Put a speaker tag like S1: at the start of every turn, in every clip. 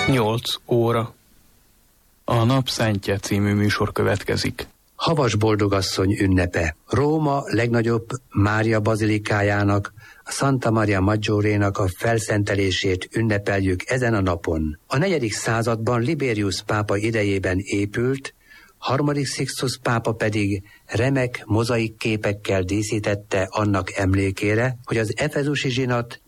S1: 8 óra. A Napszentje című műsor következik.
S2: Havas boldogasszony ünnepe. Róma legnagyobb Mária bazilikájának, a Santa Maria Maggiorénak a felszentelését ünnepeljük ezen a napon. A 4. században Liberius pápa idejében épült, 3. Sixtus pápa pedig remek mozaik képekkel díszítette annak emlékére, hogy az efezusi zsinat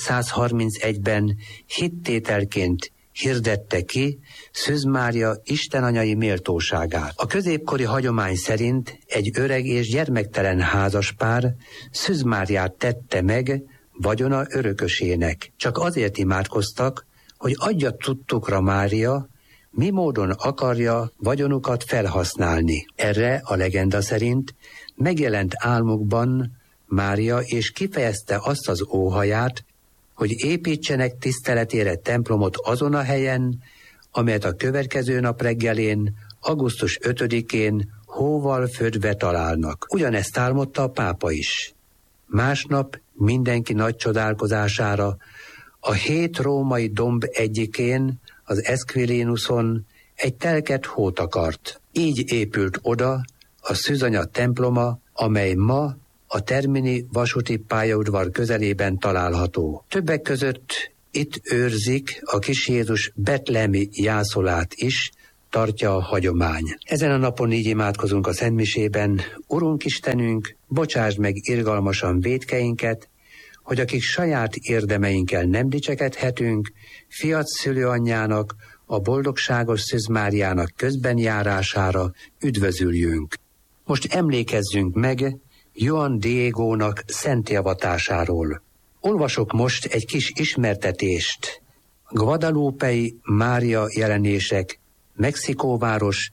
S2: 431-ben hittételként hirdette ki Szűz Mária istenanyai méltóságát. A középkori hagyomány szerint egy öreg és gyermektelen házaspár Szűz Máriát tette meg vagyona örökösének. Csak azért imádkoztak, hogy adja tudtukra Mária, mi módon akarja vagyonukat felhasználni. Erre a legenda szerint megjelent álmukban Mária, és kifejezte azt az óhaját, hogy építsenek tiszteletére templomot azon a helyen, amelyet a következő nap reggelén, augusztus 5-én hóval födve találnak. Ugyanezt álmodta a pápa is. Másnap mindenki nagy csodálkozására a 7 római domb egyikén, az Esquilinuson egy telket hót akart. Így épült oda a Szűzanya temploma, amely ma a Termini vasúti pályaudvar közelében található. Többek között itt őrzik a kis Jézus betlehemi jászolát is, tartja a hagyomány. Ezen a napon így imádkozunk a Szentmisében: Urunk Istenünk, bocsásd meg irgalmasan vétkeinket, hogy akik saját érdemeinkkel nem dicsekedhetünk, fiat szülőanyjának, a boldogságos Szűz Máriának közben járására üdvözüljünk. Most emlékezzünk meg Juan Diegónak szentélvatásáról. Olvasok most egy kis ismertetést. Guadalupei Mária jelenések, Mexikóváros,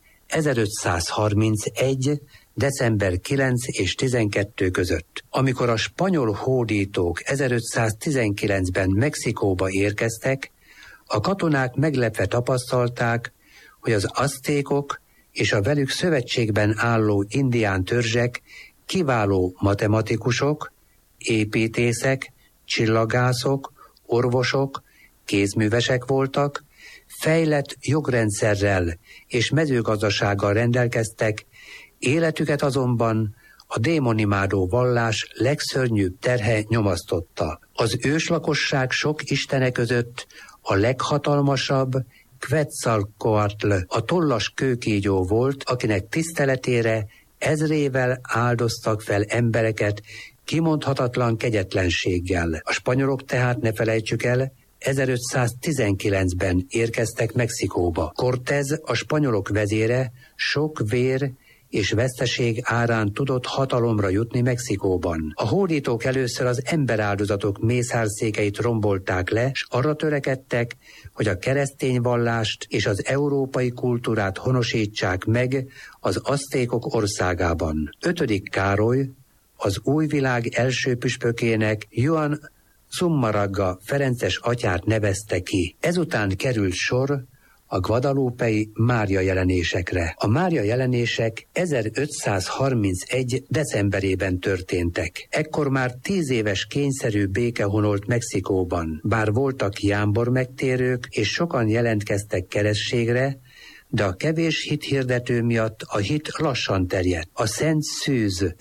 S2: 1531. december 9 és 12 között. Amikor a spanyol hódítók 1519-ben Mexikóba érkeztek, a katonák meglepve tapasztalták, hogy az aztékok és a velük szövetségben álló indián törzsek kiváló matematikusok, építészek, csillagászok, orvosok, kézművesek voltak, fejlett jogrendszerrel és mezőgazdasággal rendelkeztek, életüket azonban a démonimádó vallás legszörnyűbb terhe nyomasztotta. Az őslakosság sok istene között a leghatalmasabb Quetzalcoatl, a tollas kőkígyó volt, akinek tiszteletére ezrével áldoztak fel embereket kimondhatatlan kegyetlenséggel. A spanyolok tehát, ne felejtsük el, 1519-ben érkeztek Mexikóba. Cortés, a spanyolok vezére, sok vér és veszteség árán tudott hatalomra jutni Mexikóban. A hódítók először az emberáldozatok mészárszékeit rombolták le, s arra törekedtek, hogy a keresztény vallást és az európai kultúrát honosítsák meg az aztékok országában. 5. Károly, az új világ első püspökének, Juan Zumarraga ferences atyát nevezte ki. Ezután került sor a guadalupei Mária jelenésekre. A Mária jelenések 1531. decemberében történtek. Ekkor már 10 éves kényszerű béke honolt Mexikóban. Bár voltak jámbor megtérők, és sokan jelentkeztek keresztségre, de a kevés hithirdető miatt a hit lassan terjedt. A Szent Szűz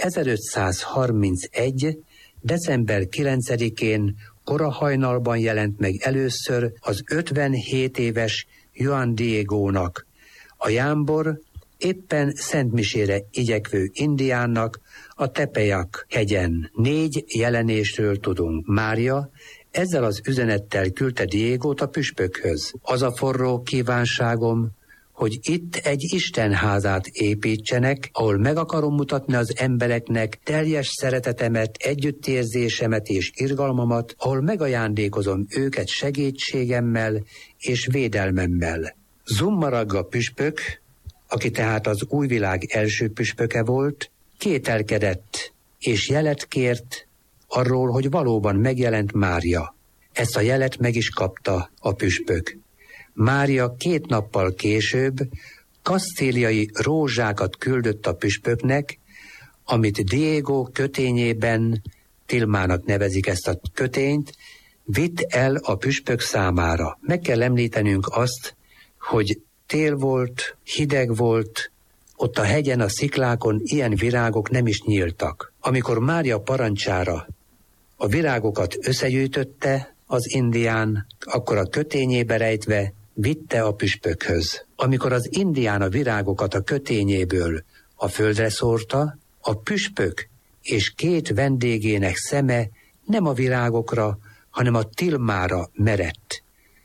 S2: 1531. december 9-én kora hajnalban jelent meg először az 57 éves Juan Diegónak, a jámbor éppen szentmisére igyekvő indiánnak a Tepeyac hegyen. 4 jelenésről tudunk. Mária ezzel az üzenettel küldte Diegót a püspökhöz. Az a forró kívánságom, hogy itt egy istenházát építsenek, ahol meg akarom mutatni az embereknek teljes szeretetemet, együttérzésemet és irgalmamat, ahol megajándékozom őket segítségemmel és védelmemmel. Zumarraga püspök, aki tehát az új világ első püspöke volt, kételkedett és jelet kért arról, hogy valóban megjelent Mária. Ezt a jelet meg is kapta a püspök. Mária 2 nappal később kasztíliai rózsákat küldött a püspöknek, amit Diego kötényében, tilmának nevezik ezt a kötényt, vitt el a püspök számára. Meg kell említenünk azt, hogy tél volt, hideg volt, ott a hegyen, a sziklákon ilyen virágok nem is nyíltak. Amikor Mária parancsára a virágokat összegyűjtötte az indián, akkor a kötényébe rejtve vitte a püspökhöz. Amikor az indián a virágokat a kötényéből a földre szórta, a püspök és 2 vendégének szeme nem a virágokra, hanem a tilmára merett.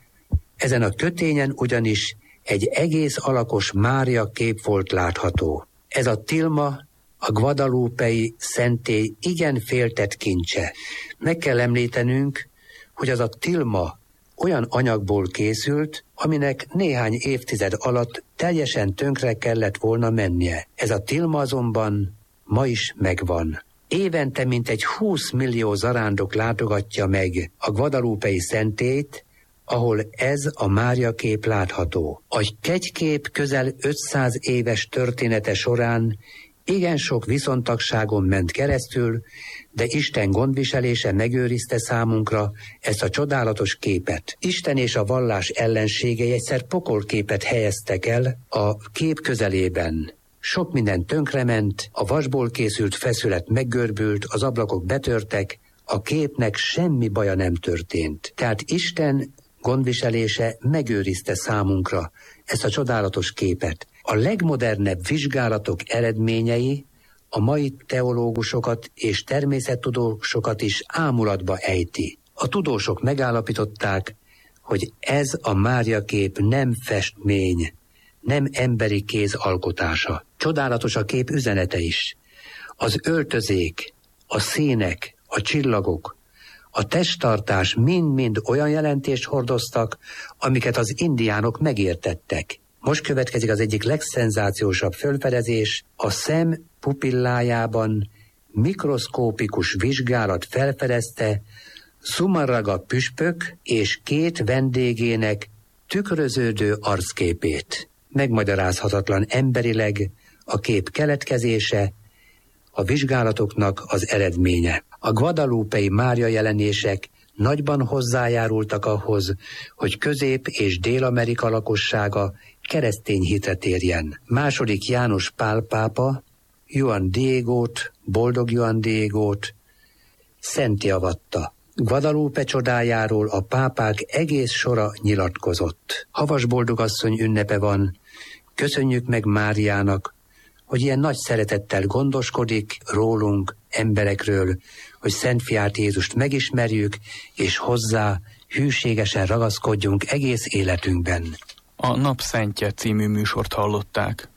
S2: Ezen a kötényen ugyanis egy egész alakos Mária kép volt látható. Ez a tilma a guadalupei szentély igen féltett kincse. Meg kell említenünk, hogy az a tilma olyan anyagból készült, aminek néhány évtized alatt teljesen tönkre kellett volna mennie. Ez a tilma azonban ma is megvan. Évente mintegy 20 millió zarándok látogatja meg a guadalupei szentélyt, ahol ez a Mária kép látható. A kegykép közel 500 éves története során igen sok viszontagságon ment keresztül, de Isten gondviselése megőrizte számunkra ezt a csodálatos képet. Isten és a vallás ellenségei egyszer pokolképet helyeztek el a kép közelében. Sok minden tönkrement, a vasból készült feszület meggörbült, az ablakok betörtek, a képnek semmi baja nem történt. Tehát Isten gondviselése megőrizte számunkra ezt a csodálatos képet. A legmodernebb vizsgálatok eredményei a mai teológusokat és természettudósokat is ámulatba ejti. A tudósok megállapították, hogy ez a Mária kép nem festmény, nem emberi kéz alkotása. Csodálatos a kép üzenete is. Az öltözék, a színek, a csillagok, a testtartás mind-mind olyan jelentést hordoztak, amiket az indiánok megértettek. Most következik az egyik legszenzációsabb fölfedezés, a szem pupillájában mikroszkópikus vizsgálat felfedezte Sumarraga püspök és 2 vendégének tükröződő arcképét. Megmagyarázhatatlan emberileg a kép keletkezése, a vizsgálatoknak az eredménye. A guadalupei Mária jelenések nagyban hozzájárultak ahhoz, hogy Közép- és Dél-Amerika lakossága keresztény hitre térjen. II. János Pál pápa Juan Diegót, boldog Juan Diegót szentté avatta. Guadalupe csodájáról a pápák egész sora nyilatkozott. Havas boldogasszony ünnepe van, köszönjük meg Máriának, hogy ilyen nagy szeretettel gondoskodik rólunk, emberekről, hogy Szent Fiát Jézust megismerjük, és hozzá hűségesen ragaszkodjunk egész életünkben.
S1: A Napszentje című műsort hallották.